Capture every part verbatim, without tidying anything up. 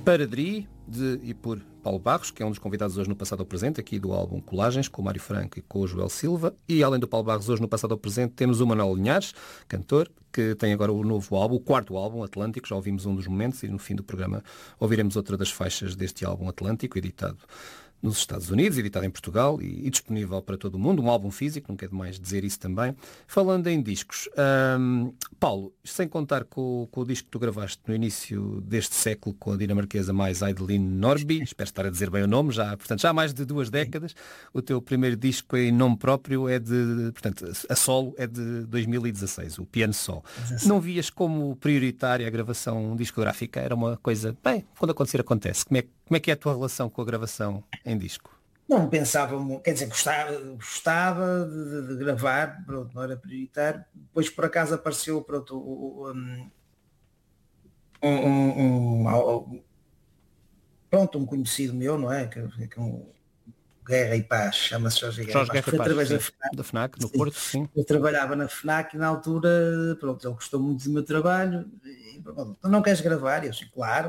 Paradri, de e por Paulo Barros, que é um dos convidados hoje no Passado ao Presente, aqui do álbum Colagens, com o Mário Franco e com o Joel Silva. E além do Paulo Barros, hoje no Passado ao Presente, temos o Manuel Linhares, cantor, que tem agora o novo álbum, o quarto álbum, Atlântico. Já ouvimos um dos momentos e no fim do programa ouviremos outra das faixas deste álbum Atlântico, editado nos Estados Unidos, editado em Portugal e, e disponível para todo o mundo, um álbum físico, não quer demais dizer isso também. Falando em discos, hum, Paulo, sem contar com, com o disco que tu gravaste no início deste século com a dinamarquesa mais Aideline Norby, espero estar a dizer bem o nome, já, portanto, já há mais de duas décadas, o teu primeiro disco em nome próprio é de, portanto, a solo é de dois mil e dezasseis, o Piano Só. Não vias como prioritária a gravação discográfica? Era uma coisa, bem, quando acontecer acontece. Como é, como é que é a tua relação com a gravação em disco? Não pensava, quer dizer, gostava, gostava de, de gravar, pronto, não era prioritário. Depois por acaso apareceu, pronto, um, um, um, um, pronto, um conhecido meu, não é? Que, que um Guerra e Paz, chama-se Jorge Guerra Jorge e Paz. Guerra Foi através sim, da FNAC, da FNAC, no sim. Porto, sim. Eu trabalhava na FNAC e na altura, pronto, ele gostou muito do meu trabalho. E, pronto, tu não queres gravar? Eu disse, claro.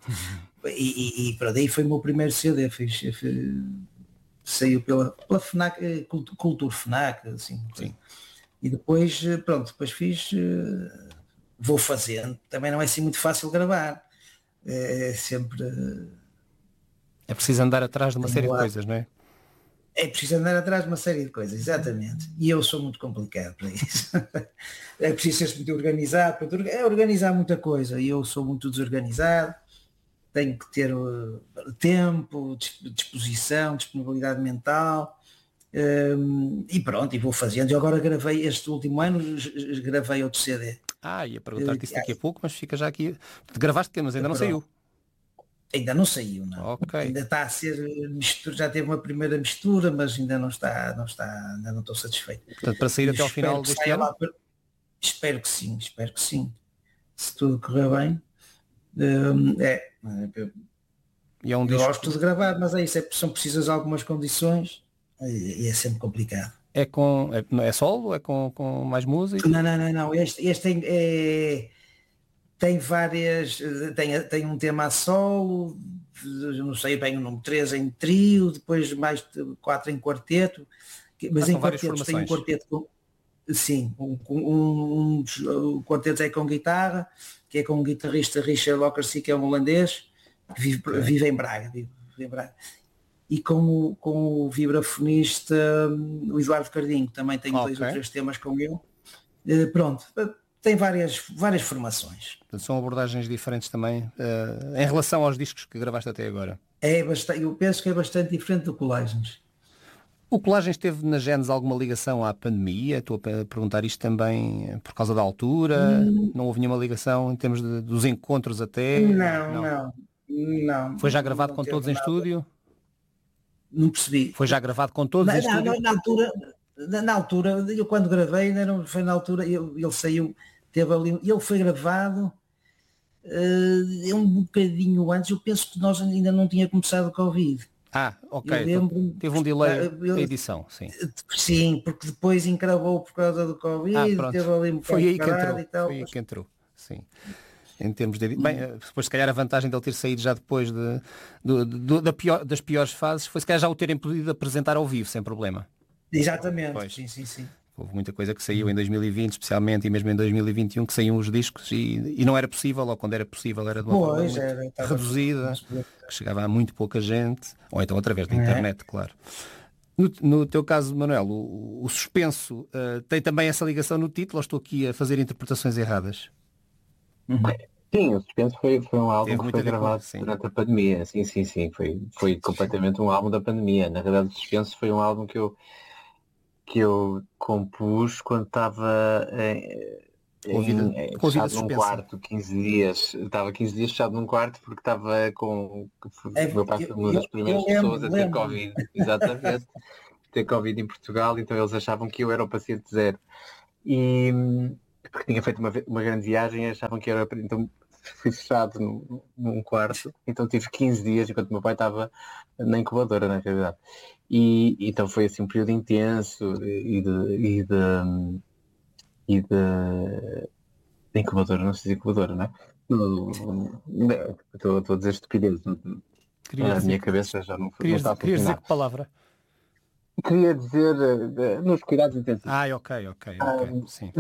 E, e, e para daí foi o meu primeiro C D, fiz, fiz, saiu pela, pela FNAC, Cultura FNAC, assim. Sim. E depois, pronto, depois fiz, vou fazendo. Também não é assim muito fácil gravar. É sempre... É preciso andar atrás de uma série de coisas, não é? É preciso andar atrás de uma série de coisas, exatamente. E eu sou muito complicado para isso. É preciso ser muito organizado. É organizar muita coisa. E eu sou muito desorganizado. Tenho que ter uh, tempo, disposição, disponibilidade mental, um, e pronto, e vou fazendo. E agora gravei, este último ano, gravei outro C D. Ah, ia perguntar-te isso daqui a pouco, mas fica já aqui. Gravaste que mas ainda não saiu. Ainda não saiu, não. Okay. Ainda está a ser mistura, já teve uma primeira mistura, mas ainda não está, não está, ainda não estou satisfeito. Portanto, para sair até ao final deste ano? Para... Espero que sim, espero que sim. Se tudo correr bem. Um, é, eu, e é um eu disco... gosto de gravar, mas é isso, é, são precisas algumas condições e, e é sempre complicado. É com é, é solo? É com, com mais música? Não, não, não, não. Este, este tem, é, tem várias, tem, tem um tema a solo, não sei bem o número, três em trio, depois mais quatro em quarteto, mas ah, em quartetos tem um quarteto com, sim, um, um, um, um quarteto é com guitarra, que é com o guitarrista Richard Lockersey, que é um holandês, que vive, okay. vive em Braga, vive, vive em Braga. E com o, com o vibrafonista o Eduardo Cardinho, também tem okay. dois ou três temas com ele. Uh, pronto, tem várias, várias formações. Portanto, são abordagens diferentes também, uh, em relação aos discos que gravaste até agora. É bastante, eu penso que é bastante diferente do Colagens. O Colagens teve na Genes alguma ligação à pandemia? Estou a perguntar isto também por causa da altura? Hum. Não houve nenhuma ligação em termos de, dos encontros até? Não, não. não, não Foi já gravado não com todos nada. Em estúdio? Não percebi. Foi já gravado com todos na, em estúdio? Na, na altura, na, na altura, eu quando gravei, não, foi na altura, eu, ele saiu, teve ali, ele foi gravado uh, um bocadinho antes, eu penso que nós ainda não tinha começado o Covid. Ah, ok. Lembro, teve um delay na edição, sim. Sim, porque depois encravou por causa do Covid, ah, teve ali um foi aí que entrou, e tal. Foi aí que entrou, sim. Em termos de... Bem, depois se calhar a vantagem dele ter saído já depois de, de, de, da pior, das piores fases foi se calhar já o terem podido apresentar ao vivo, sem problema. Exatamente, pois. sim, sim, sim. Houve muita coisa que saiu em dois mil e vinte, especialmente, e mesmo em dois mil e vinte e um, que saíam os discos e, e não era possível, ou quando era possível era de uma pois, forma era, muito reduzida, que chegava a muito pouca gente, ou então através da internet, é. claro. No, no teu caso, Manuel, o, o suspenso uh, tem também essa ligação no título, ou estou aqui a fazer interpretações erradas? Uhum. Sim, o Suspenso foi, foi um álbum Teve que foi gravado com, durante a pandemia. Sim, sim, sim. Foi, foi completamente um álbum da pandemia. Na verdade, o Suspenso foi um álbum que eu, que eu compus quando estava em, em, fechado num quarto, quinze dias. Estava quinze dias fechado num quarto porque estava com... É, meu pai foi uma das primeiras lembro, pessoas a ter lembro. Covid. Exatamente. ter Covid em Portugal, então eles achavam que eu era o paciente zero. E... porque tinha feito uma, uma grande viagem e achavam que era... Então fui fechado num, num quarto, então tive quinze dias enquanto meu pai estava na incubadora, na realidade. E então foi assim um período intenso e de... E de, e de, de incubadora, não sei se incubadora, não é? Estou a dizer estupidez. Queria a dizer, minha cabeça já não, queria, não está a queria dizer funcionar. que palavra? Queria dizer uh, nos cuidados intensivos. Ah, ok, ok, ok, Um, sim.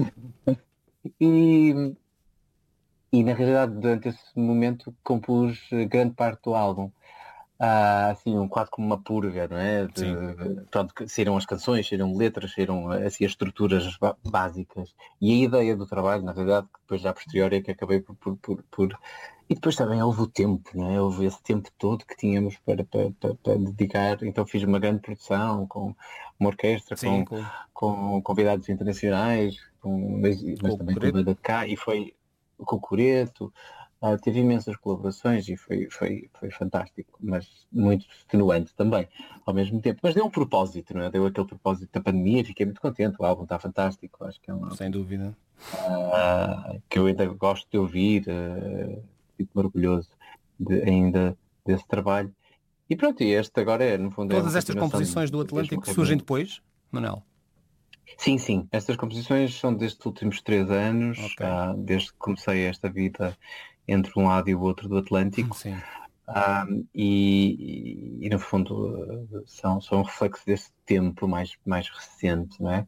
E, e na realidade durante esse momento compus grande parte do álbum. Ah, assim, um, quase como uma purga, não é? De, Sim. pronto, saíram as canções, saíram letras, saíram assim, as estruturas básicas. E a ideia do trabalho, na realidade, que depois já a posteriori é que acabei por, por, por, por... E depois também houve o tempo, não é? Houve esse tempo todo que tínhamos para, para, para, para dedicar. Então fiz uma grande produção com uma orquestra, Sim, com, com, com convidados internacionais, com, mas, mas com também o com o Coreto. banda de cá, e foi com o Coreto. Ah, teve imensas colaborações e foi, foi, foi fantástico, mas muito extenuante também, ao mesmo tempo. Mas deu um propósito, não é? Deu aquele propósito da pandemia, fiquei muito contente, o álbum está fantástico, acho que é um álbum Sem dúvida. ah, que eu ainda gosto de ouvir, uh, fico orgulhoso de, ainda desse trabalho. E pronto, e este agora é, no fundo, é uma Todas estas continuação composições do do mesmo Atlântico surgem caminho. depois, Manuel? Sim, sim, estas composições são destes últimos três anos, Ok. ah, desde que comecei esta vida entre um lado e o outro do Atlântico. Sim. Um, e, e, e, no fundo são, são um reflexo desse tempo mais, mais recente, não é?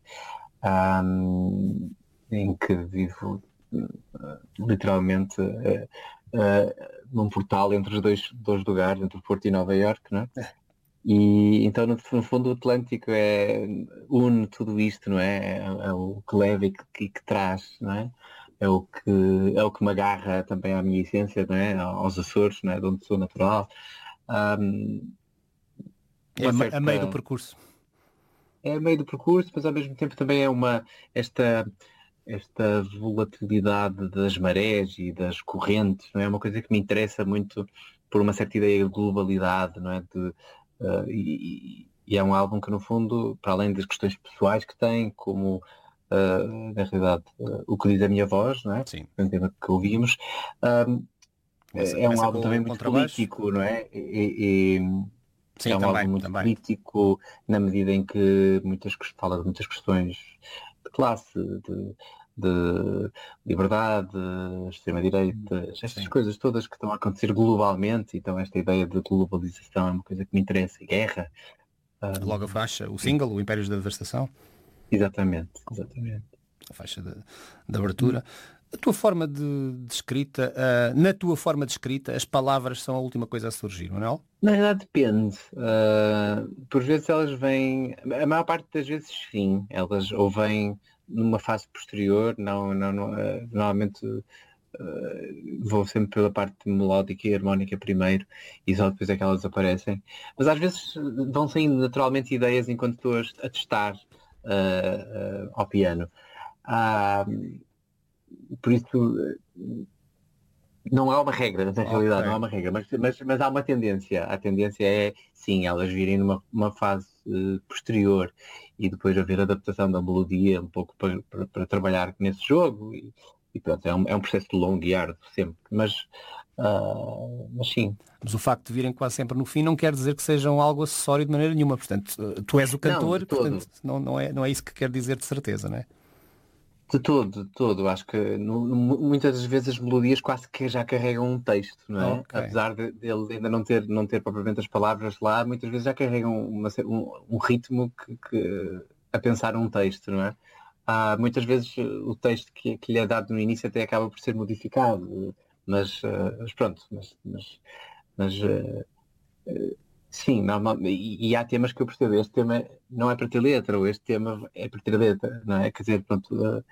Um, em que vivo uh, literalmente uh, uh, num portal entre os dois, dois lugares, entre o Porto e Nova Iorque, não é? E então no, no fundo o Atlântico é, une tudo isto, não é? É, é o que leva e que, que traz, não é? É o que, é o que me agarra também à minha essência, não é? Aos Açores, não é? De onde sou natural. Um, É uma a meio do certa... percurso. É meio do percurso, mas ao mesmo tempo também é uma... Esta, esta volatilidade das marés e das correntes, não é? Uma coisa que me interessa muito por uma certa ideia de globalidade, não é? De, uh, e, e é um álbum que, no fundo, para além das questões pessoais que tem, como Uh, na realidade, uh, o que diz a minha voz, não é? Sim. É um tema que ouvimos. Um, Começa, é um começa álbum com também o muito contrabaixo. político, não é? E, e Sim, é um também, álbum muito também. político na medida em que muitas, fala de muitas questões de classe, de, de liberdade, extrema-direita, estas Sim. coisas todas que estão a acontecer globalmente. Então esta ideia de globalização é uma coisa que me interessa. Guerra. Um, Logo a faixa, o single, o Impérios da Devastação. Exatamente, exatamente. A faixa de, de abertura. A tua forma de, de escrita, uh, na tua forma de escrita, as palavras são a última coisa a surgir, não é? Na verdade depende. Uh, por vezes elas vêm, a maior parte das vezes sim, elas ou vêm numa fase posterior, não, não, não uh, normalmente uh, vou sempre pela parte melódica e harmónica primeiro e só depois é que elas aparecem. Mas às vezes vão saindo naturalmente ideias enquanto estou a testar uh, uh, ao piano. Uh, por isso não há uma regra, na realidade, Okay. não há uma regra, mas, mas, mas há uma tendência. A tendência é, sim, elas virem numa uma fase uh, posterior e depois haver adaptação da melodia um pouco para, para, para trabalhar nesse jogo. E, e pronto, é um, é um processo longo e árduo sempre. Mas, uh, mas sim. Mas o facto de virem quase sempre no fim não quer dizer que sejam algo acessório de maneira nenhuma. Portanto, tu és o cantor, não, portanto, não, não, é, não é isso que quer dizer de certeza, não é? De todo, de todo. Acho que no, muitas das vezes as melodias quase que já carregam um texto, não é? Okay. Apesar de, de ele ainda não ter, não ter propriamente as palavras lá, muitas vezes já carregam uma, um, um ritmo que, que, a pensar um texto, não é? Ah, muitas vezes o texto que, que lhe é dado no início até acaba por ser modificado, mas, uh, mas pronto, mas, mas, mas uh, uh, sim, normal, e, e há temas que eu percebo, este tema não é para ter letra, ou este tema é para ter letra, não é? Quer dizer, pronto, uh,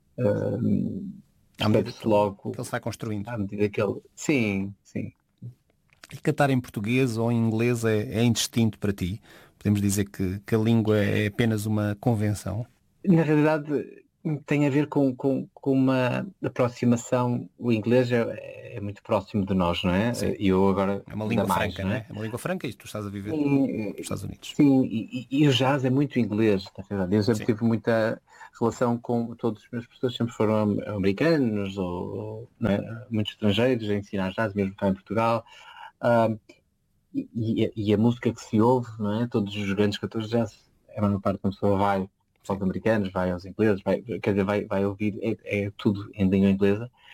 uh, percebe-se logo que ele se vai construindo. à medida que ele... Sim, sim. E cantar em português ou em inglês é, é indistinto para ti? Podemos dizer que, que a língua é apenas uma convenção? Na realidade tem a ver com, com, com uma aproximação. O inglês é, é muito próximo de nós, não é? Sim. E eu agora é uma língua mais, franca, não é? é? É uma língua franca e tu estás a viver Sim, nos Estados Unidos. sim, e, e o jazz é muito inglês, na verdade. Eu sempre Sim. tive muita relação com todos os meus professores, sempre foram americanos ou, não é? Muitos estrangeiros a ensinar jazz, mesmo cá em Portugal. Uh, e, e a música que se ouve, não é? Todos os grandes cantores de jazz, a maior parte da pessoa vai aos americanos, vai aos ingleses, vai, quer dizer, vai, vai ouvir, é, é tudo em língua inglesa.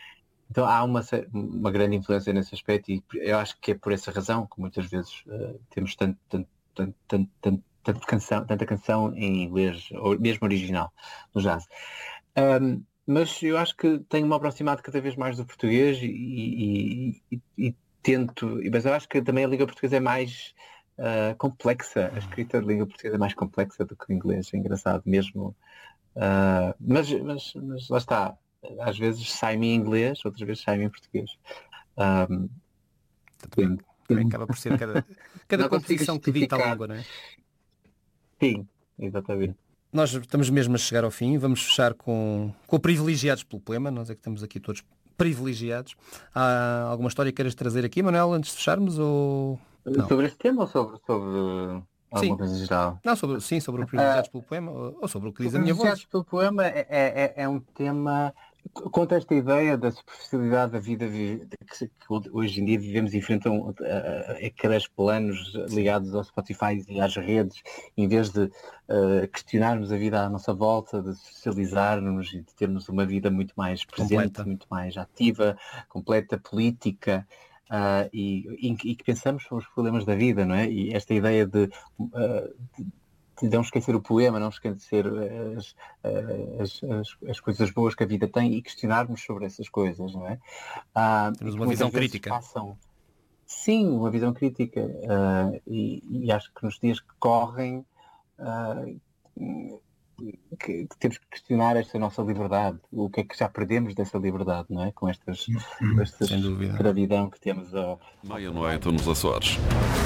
Então há uma, uma grande influência nesse aspecto e eu acho que é por essa razão que muitas vezes uh, temos tanto, tanto, tanto, tanto, tanto, tanto canção, tanta canção em inglês, ou mesmo original, no jazz. Um, mas eu acho que tenho-me aproximado cada vez mais do português e, e, e, e tento, mas eu acho que também a língua portuguesa é mais uh, complexa, a escrita da língua portuguesa é mais complexa do que o inglês, é engraçado mesmo. Uh, mas, mas, mas lá está, às vezes sai-me em inglês, outras vezes sai-me em português. Um, sim, sim. Acaba por ser cada, cada composição que dita a língua, não é? Sim, exatamente. Nós estamos mesmo a chegar ao fim, vamos fechar com, com privilegiados pelo poema, nós é que estamos aqui todos privilegiados. Há alguma história que queiras trazer aqui, Manuel, antes de fecharmos? Ou... Não. Sobre este tema ou sobre, sobre alguma coisa geral? Não, sobre, sim, sobre o privilegiados uh, pelo poema ou sobre o que diz a minha voz. Privilegiados pelo poema é, é, é um tema... Conta esta ideia da superficialidade da vida que hoje em dia vivemos e enfrentam aqueles planos ligados ao Spotify e às redes, em vez de uh, questionarmos a vida à nossa volta, de socializarmos e de termos uma vida muito mais presente, completa, muito mais ativa, completa, política, uh, e, e, e que pensamos sobre os problemas da vida, não é? E esta ideia de... Uh, de de não esquecer o poema, não esquecer as, as, as, as coisas boas que a vida tem e questionarmos sobre essas coisas, não é? Ah, Temos uma visão crítica. Passam... Sim, uma visão crítica. Uh, e, e acho que nos dias que correm uh, que, que temos que questionar esta nossa liberdade. O que é que já perdemos dessa liberdade, não é? Com estas, estas gravidão que temos. Ao... Meia-noite nos Açores.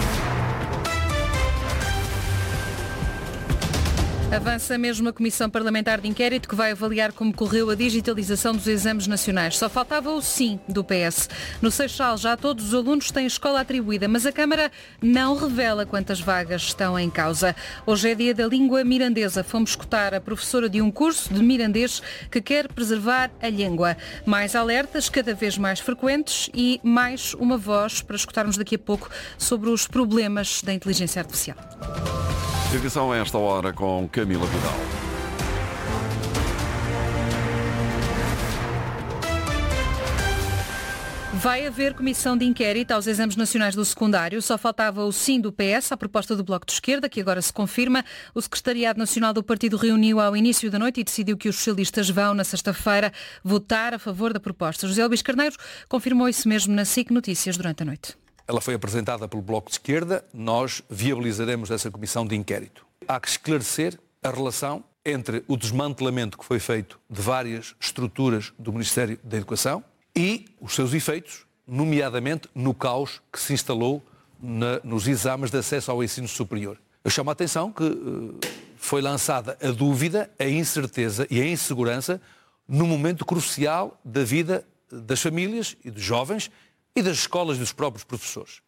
Avança mesmo a Comissão Parlamentar de Inquérito que vai avaliar como correu a digitalização dos exames nacionais. Só faltava o sim do P S. No Seixal já todos os alunos têm escola atribuída, mas a Câmara não revela quantas vagas estão em causa. Hoje é dia da língua mirandesa. Fomos escutar a professora de um curso de mirandês que quer preservar a língua. Mais alertas, cada vez mais frequentes e mais uma voz para escutarmos daqui a pouco sobre os problemas da inteligência artificial. Edição a esta hora com Camila Vidal. Vai haver comissão de inquérito aos exames nacionais do secundário. Só faltava o sim do P S à proposta do Bloco de Esquerda, que agora se confirma. O Secretariado Nacional do Partido reuniu ao início da noite e decidiu que os socialistas vão, na sexta-feira, votar a favor da proposta. José Luís Carneiro confirmou isso mesmo na S I C Notícias durante a noite. Ela foi apresentada pelo Bloco de Esquerda, nós viabilizaremos essa comissão de inquérito. Há que esclarecer a relação entre o desmantelamento que foi feito de várias estruturas do Ministério da Educação e os seus efeitos, nomeadamente no caos que se instalou na, nos exames de acesso ao ensino superior. Eu chamo a atenção que uh, foi lançada a dúvida, a incerteza e a insegurança no momento crucial da vida das famílias e dos jovens e das escolas e dos próprios professores.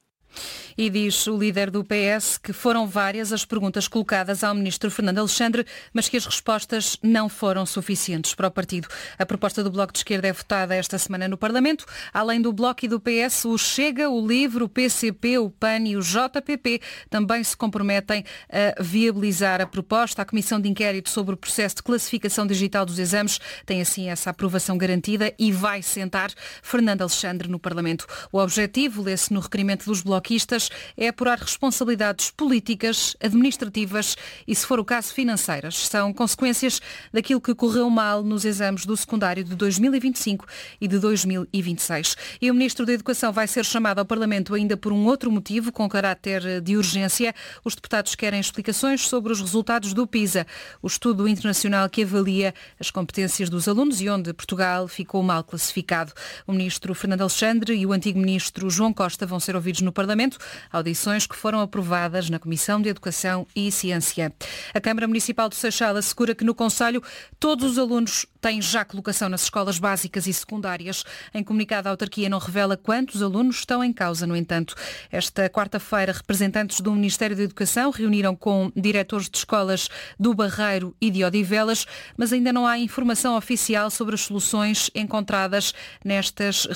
E diz o líder do P S que foram várias as perguntas colocadas ao ministro Fernando Alexandre, mas que as respostas não foram suficientes para o partido. A proposta do Bloco de Esquerda é votada esta semana no Parlamento. Além do Bloco e do P S, o Chega, o LIVRE, o P C P, o P A N e o J P P também se comprometem a viabilizar a proposta. A Comissão de Inquérito sobre o processo de classificação digital dos exames tem assim essa aprovação garantida e vai sentar Fernando Alexandre no Parlamento. O objetivo, lê-se no requerimento dos bloquistas, é apurar responsabilidades políticas, administrativas e, se for o caso, financeiras. São consequências daquilo que correu mal nos exames do secundário de dois mil e vinte e cinco e de dois mil e vinte e seis. E o Ministro da Educação vai ser chamado ao Parlamento ainda por um outro motivo, com caráter de urgência. Os deputados querem explicações sobre os resultados do PISA, o estudo internacional que avalia as competências dos alunos e onde Portugal ficou mal classificado. O Ministro Fernando Alexandre e o antigo Ministro João Costa vão ser ouvidos no Parlamento. Audições que foram aprovadas na Comissão de Educação e Ciência. A Câmara Municipal do Seixal assegura que no concelho todos os alunos têm já colocação nas escolas básicas e secundárias. Em comunicado, a autarquia não revela quantos alunos estão em causa, no entanto. Esta quarta-feira, representantes do Ministério da Educação reuniram com diretores de escolas do Barreiro e de Odivelas, mas ainda não há informação oficial sobre as soluções encontradas nestas